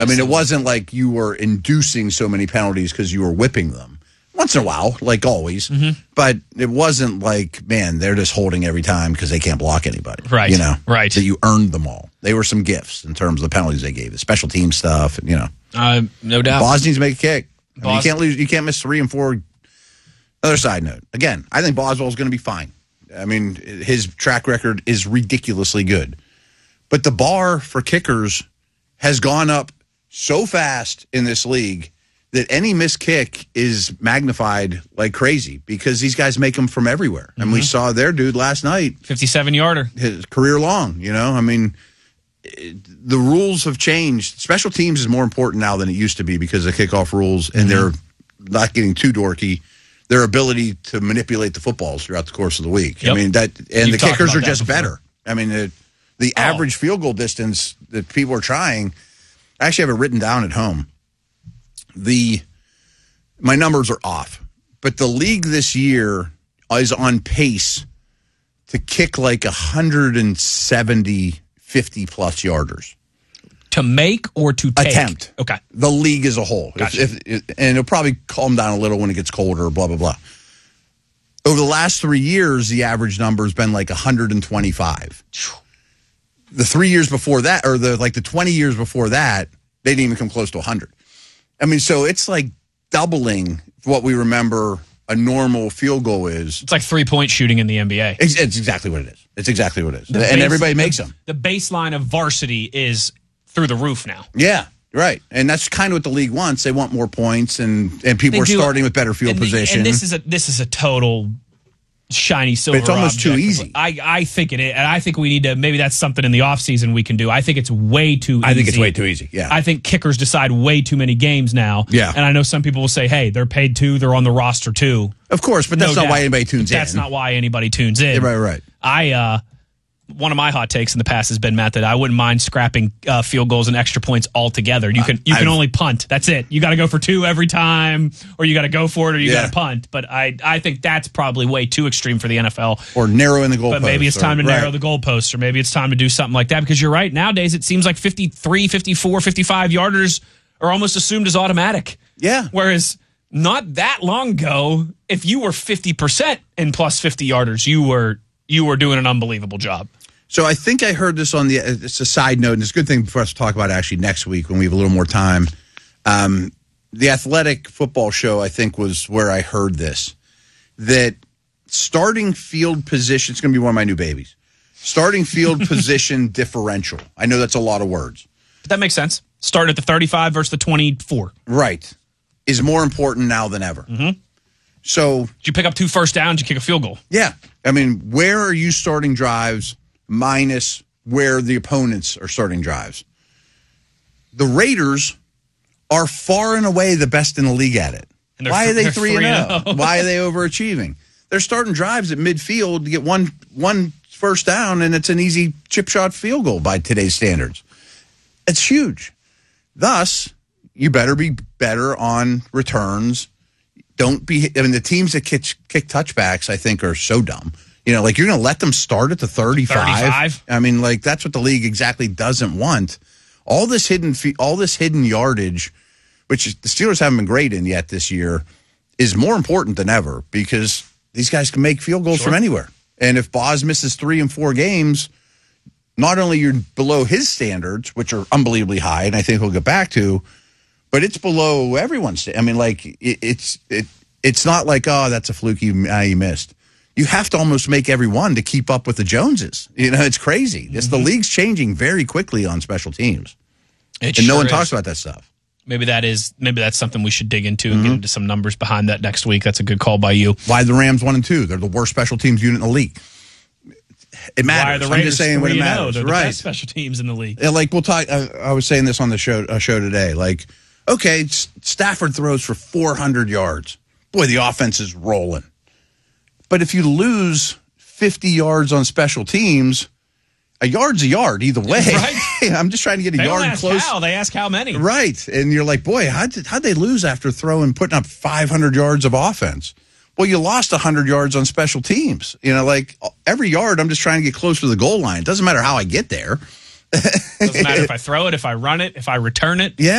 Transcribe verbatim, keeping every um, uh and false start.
I mean, it wasn't like you were inducing so many penalties because you were whipping them. Once in a while, like always. Mm-hmm. But it wasn't like, man, they're just holding every time because they can't block anybody. Right. You know? Right. That you earned them all. They were some gifts in terms of the penalties they gave. The special team stuff, and, you know. Uh, no doubt. Boz needs to make a kick. I mean, you Boz- can't lose. You can't miss three and four. Other side note. Again, I think Boswell's going to be fine. I mean, his track record is ridiculously good. But the bar for kickers has gone up so fast in this league that any missed kick is magnified like crazy because these guys make them from everywhere. Mm-hmm. And we saw their dude last night. fifty-seven yarder. His career long, you know? I mean, it, the rules have changed. Special teams is more important now than it used to be because of kickoff rules, and mm-hmm. they're not getting too dorky. Their ability to manipulate the footballs throughout the course of the week. Yep. I mean, that, and You've the kickers are just before. better. I mean, the, the oh. average field goal distance that people are trying, I actually have it written down at home. The my numbers are off, but the league this year is on pace to kick like one hundred seventy fifty plus yarders. To make or to take? Attempt. Okay. The league as a whole. Gotcha. If, if, and it'll probably calm down a little when it gets colder, blah, blah, blah. Over the last three years, the average number has been like one hundred twenty-five. The three years before that, or the like the twenty years before that, they didn't even come close to one hundred. I mean, so it's like doubling what we remember a normal field goal is. It's like three-point shooting in the N B A. It's, it's exactly what it is. It's exactly what it is. The and base, everybody makes the, them. The baseline of varsity is through the roof now. Yeah, right. And that's kind of what the league wants. They want more points, and, and people They are do. starting with better field and position. The, and this is a this is a total shiny silver. But it's almost object. too easy. I, I think it is, and I think we need to. Maybe that's something in the offseason we can do. I think it's way too easy. I think it's way too easy, yeah. I think kickers decide way too many games now. Yeah. And I know some people will say, hey, they're paid two, they're on the roster too. Of course, but that's No not doubt. why anybody tunes But in. That's not why anybody tunes in. Yeah, right, right. I, uh, one of my hot takes in the past has been, Matt, that I wouldn't mind scrapping uh, field goals and extra points altogether. You can you can I've, only punt. That's it. You got to go for two every time, or you got to go for it, or you Yeah. got to punt. But I I think that's probably way too extreme for the N F L. Or narrowing the goalpost. But maybe it's time or, to narrow right. the goalposts, or maybe it's time to do something like that. Because you're right. Nowadays, it seems like fifty-three, fifty-four, fifty-five yarders are almost assumed as automatic. Yeah. Whereas not that long ago, if you were fifty percent in plus fifty yarders, you were you were doing an unbelievable job. So I think I heard this on the, it's a side note, and it's a good thing for us to talk about actually next week when we have a little more time. Um, the Athletic Football Show, I think, was where I heard this, that starting field position, it's going to be one of my new babies, starting field position differential. I know that's a lot of words. But that makes sense. Start at the thirty-five versus the twenty-four. Right. Is more important now than ever. Mm-hmm. So. Did you pick up two first downs, you kick a field goal? Yeah. I mean, where are you starting drives minus where the opponents are starting drives? The Raiders are far and away the best in the league at it. Why are they three and oh? Why are they overachieving? They're starting drives at midfield to get one one first down, and it's an easy chip shot field goal by today's standards. It's huge. Thus, you better be better on returns. Don't be. I mean, the teams that kick, kick touchbacks, I think, are so dumb. You know, like you're going to let them start at the thirty-five. thirty-five? I mean, like that's what the league exactly doesn't want. All this hidden, all this hidden yardage, which the Steelers haven't been great in yet this year, is more important than ever because these guys can make field goals Sure. from anywhere. And if Boz misses three and four games, not only you're below his standards, which are unbelievably high, and I think we'll get back to, but it's below everyone's. I mean, like it, it's it it's not like, oh, that's a fluke you, uh, you missed. You have to almost make every one to keep up with the Joneses. You know, it's crazy. It's Mm-hmm. the league's changing very quickly on special teams, It and sure no one is. talks about that stuff. Maybe that is. Maybe that's something we should dig into and Mm-hmm. get into some numbers behind that next week. That's a good call by you. Why the Rams one and two? They're the worst special teams unit in the league. It matters. Why are the I'm Raiders just saying when it three and oh? matters. They're the Right. best special teams in the league. Yeah, like we'll talk. I, I was saying this on the show uh, show today. Like, okay, S- Stafford throws for four hundred yards. Boy, the offense is rolling. But if you lose fifty yards on special teams, a yard's a yard either way. Right. I'm just trying to get a They yard don't ask close. how. They ask how many. Right. And you're like, boy, how'd, how'd they lose after throwing, putting up five hundred yards of offense? Well, you lost one hundred yards on special teams. You know, like every yard, I'm just trying to get close to the goal line. It doesn't matter how I get there. Doesn't matter if I throw it, if I run it, if I return it. Yeah.